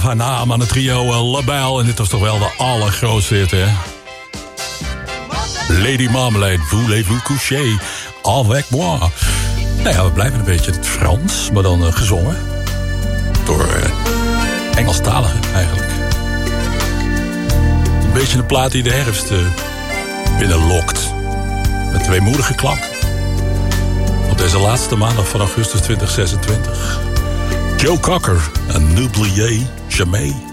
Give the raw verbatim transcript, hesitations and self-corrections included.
Haar naam aan het trio uh, Labelle. En dit was toch wel de allergrootste hit, hè? Lady Marmalade, voulez-vous coucher avec moi? Nou ja, we blijven een beetje in het Frans, maar dan uh, gezongen. Door uh, Engelstaligen, eigenlijk. Een beetje een plaat die de herfst uh, binnenlokt. Met tweemoedige klanken. Op deze laatste maandag van augustus twintig zesentwintig. Joe Cocker en N'oubliez jamais.